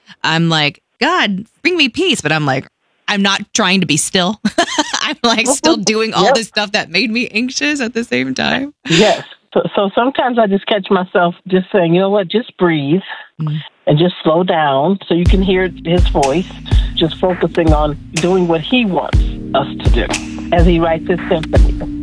I'm like, God, bring me peace. But I'm like, I'm not trying to be still. I'm like still doing all this stuff that made me anxious at the same time. Yes. So sometimes I just catch myself just saying, you know what, just breathe and just slow down so you can hear his voice, just focusing on doing what he wants us to do as he writes his symphony.